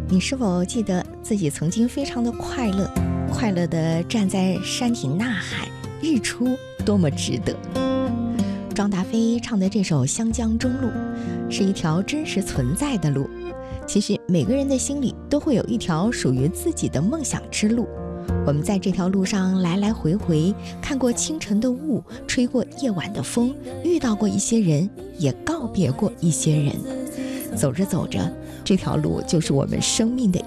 你是否记得自己曾经非常的快乐，快乐地站在山体呐喊，日出多么值得。庄达菲唱的这首《湘江中路》是一条真实存在的路。其实每个人的心里都会有一条属于自己的梦想之路，我们在这条路上来来回回，看过清晨的雾，吹过夜晚的风，遇到过一些人，也告别过一些人。走着走着，这条路就是我们生命的